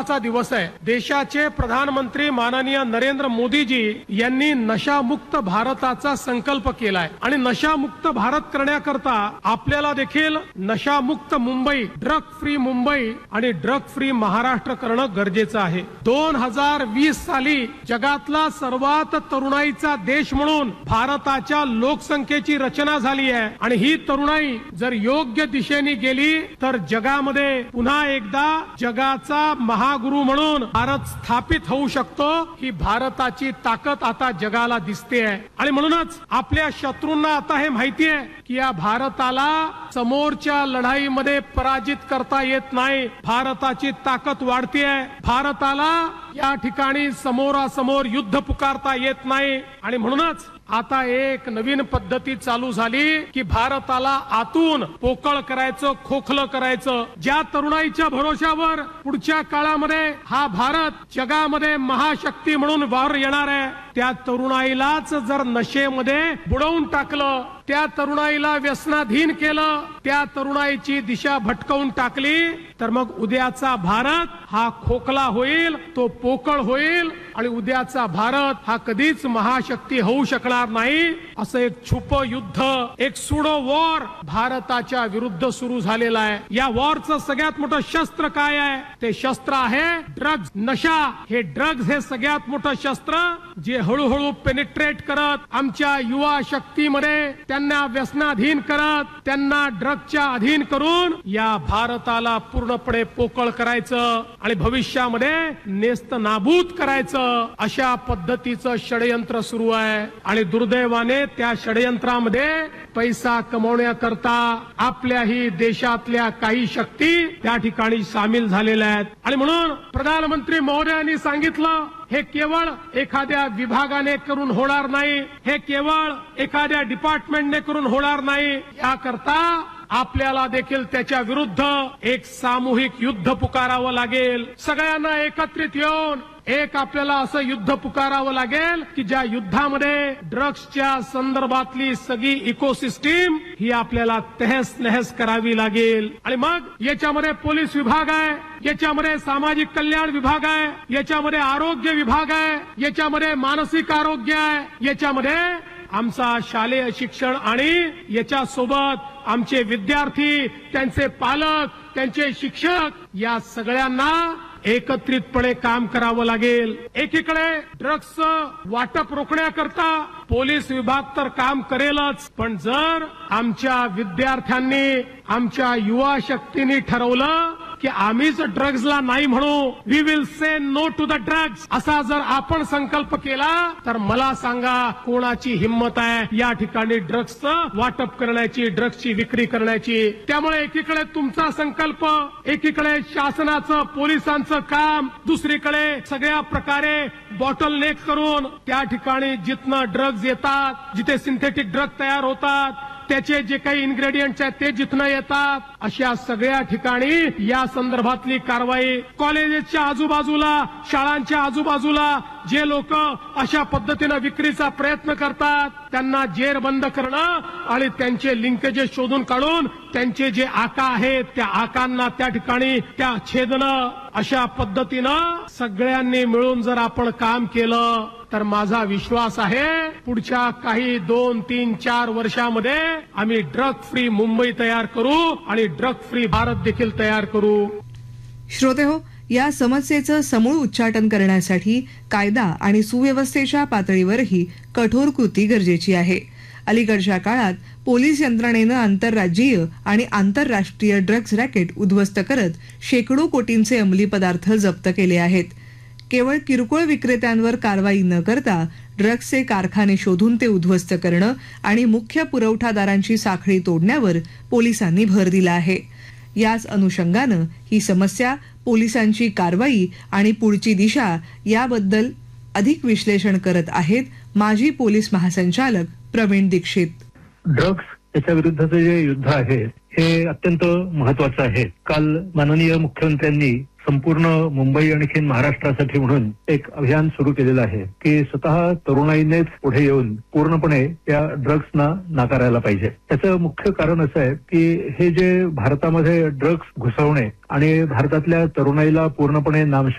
महत्वाचा दिवस आहे. देशाचे प्रधानमंत्री माननीय नरेंद्र मोदीजी यांनी नशामुक्त भारताचा संकल्प केलाय आणि नशामुक्त भारत करण्याकरता आपल्याला देखील नशामुक्त मुंबई, ड्रग फ्री मुंबई आणि ड्रग फ्री महाराष्ट्र करणं गरजेचं आहे. 2020 साली जगातला सर्वात तरुणाईचा देश म्हणून भारताच्या लोकसंख्येची रचना झाली आहे आणि ही तरुणाई जर योग्य दिशेने गेली तर जगामध्ये पुन्हा एकदा जगाचा महागुरु म्हणून भारत स्थापित होऊ शकतो. ही भारताची ताकद आता जगाला दिसते आहे आणि म्हणूनच आपल्या शत्रूंना आता हे माहिती आहे की या भारताला समोरच्या लढाईमध्ये पराजित करता येत नाही. भारताची ताकद वाढते आहे. भारताला या ठिकाणी समोरासमोर युद्ध पुकारता येत नाही आणि म्हणूनच आता एक नवीन पद्धती चालू झाली की भारताला आतून पोकळ करायचं, खोखलं करायचं. ज्या तरुणाईच्या भरोशावर पुढच्या काळामध्ये हा भारत जगामध्ये महाशक्ती म्हणून वर येणार आहे, त्या तरुणाईलाच जर नशेमध्ये बुडवून टाकलं, त्या तरुणाईला व्यसनाधीन केलं, त्या तरुणाईची दिशा भटकवून टाकली तर मग उद्याचा भारत हा खोखला होईल, तो पोकळ होईल आणि उद्याचा भारत हा कधीच महाशक्ती होऊ शकणार नाही. असं एक छुप युद्ध, एक सुडो वॉर भारताच्या विरुद्ध सुरू झालेलं आहे. या वॉरचं सगळ्यात मोठं शस्त्र काय आहे? ते शस्त्र आहे ड्रग्ज, नशा. हे ड्रग्ज हे सगळ्यात मोठं शस्त्र जे हळूहळू पेनिट्रेट करत आमच्या युवा शक्तीमध्ये त्यांना व्यसनाधीन करत, त्यांना ड्रगच्या अधीन करून या भारताला पूर्णपणे पोकळ करायचं आणि भविष्यामध्ये नेस्त नाबूद करायचं, अशा पद्धतीचं षडयंत्र सुरू आहे. आणि दुर्दैवाने त्या षडयंत्रामध्ये पैसा कमवण्याकरता आपल्याही देशातल्या काही शक्ती त्या ठिकाणी सामील झालेल्या आहेत. आणि म्हणून प्रधानमंत्री महोदयांनी सांगितलं, हे केवळ एखाद्या विभागाने करून होणार नाही, हे केवळ एखाद्या डिपार्टमेंटने करून होणार नाही. याकरता आपल्याला देखील त्याच्या विरुद्ध एक सामूहिक युद्ध पुकारावं लागेल. सगळ्यांना एकत्रित येऊन एक आपल्याला असं युद्ध पुकारावं लागेल की ज्या युद्धामध्ये ड्रग्सच्या संदर्भातली सगळी इकोसिस्टीम ही आपल्याला तहस नहस करावी लागेल. आणि मग याच्यामध्ये पोलीस विभाग आहे, याच्यामध्ये सामाजिक कल्याण विभाग आहे, याच्यामध्ये आरोग्य विभाग आहे, याच्यामध्ये मानसिक आरोग्य आहे, याच्यामध्ये आमचा शालेय शिक्षण आणि याच्या सोबत आमचे विद्यार्थी, त्यांचे पालक, त्यांचे शिक्षक, या सगळ्यांना एकत्रितपणे काम करावं लागेल. एकीकडे ड्रग्सचं वाटप रोखण्याकरता पोलीस विभाग तर काम करेलच, पण जर आमच्या विद्यार्थ्यांनी, आमच्या युवा शक्तींनी ठरवलं की आम्हीच ड्रग्सला नाही म्हणू, we will say no to the drugs, असा जर आपण संकल्प केला तर मला सांगा कोणाची हिंमत आहे या ठिकाणी ड्रग्सचं वाटप करण्याची, ड्रग्सची विक्री करण्याची. त्यामुळे एकीकडे तुमचा संकल्प, एकीकडे शासनाचं, पोलिसांचं काम, दुसरीकडे सगळ्या प्रकारे बॉटल नेक करून त्या ठिकाणी जिथनं ड्रग्ज येतात, जिथे सिंथेटिक ड्रग तयार होतात, त्याचे जे काही इन्ग्रेडियंट्स आहेत ते जिथनं येतात, अशा सगळ्या ठिकाणी या संदर्भातली कारवाई. कॉलेजेसच्या आजूबाजूला, शाळांच्या आजूबाजूला जे लोक अशा पद्धतीनं विक्रीचा प्रयत्न करतात त्यांना जेरबंद करणं आणि त्यांचे लिंकेजेस शोधून काढून त्यांचे जे आका आहेत त्या आकांना त्या ठिकाणी त्या छेदणं, अशा पद्धतीनं सगळ्यांनी मिळून जर आपण काम केलं तर माझा विश्वास आहे पुढच्या काही 2, 3, 4 वर्षामध्ये आम्ही ड्रग फ्री मुंबई तयार करू आणि ड्रग फ्री भारत देखील तयार करू. श्रोतेहो, या समस्येचं समूळ उच्चाटन करण्यासाठी कायदा आणि सुव्यवस्थेच्या पातळीवरही कठोर कृती गरजेची आहे. अलीकडच्या काळात पोलीस यंत्रणेनं आंतरराज्यीय आणि आंतरराष्ट्रीय ड्रग्ज रॅकेट उद्ध्वस्त करत शेकडो कोटींचे अंमली पदार्थ जप्त केले आहेत. केवळ किरकोळ विक्रेत्यांवर कारवाई न करता ड्रग्सचे कारखाने शोधून ते उद्ध्वस्त करणं आणि मुख्य पुरवठादारांची साखळी तोडण्यावर पोलिसांनी भर दिला आहे. याच अनुषंगानं ही समस्या, पोलिसांची कारवाई आणि पुढची दिशा याबद्दल अधिक विश्लेषण करत आहेत माजी पोलीस महासंचालक प्रवीण दीक्षित. ड्रग्स त्याच्या विरुद्धचं जे युद्ध आहे हे अत्यंत महत्वाचं आहे. काल माननीय मुख्यमंत्र्यांनी संपूर्ण मुंबई आणखी महाराष्ट्रासाठी म्हणून एक अभियान सुरू केलेलं आहे की स्वतः तरुणाईनेच पुढे येऊन पूर्णपणे या ड्रग्सना नाकारायला पाहिजे. त्याचं मुख्य कारण असं आहे की हे जे भारतामध्ये ड्रग्स घुसवणे आणि भारतातल्या तरुणाईला पूर्णपणे नामशेष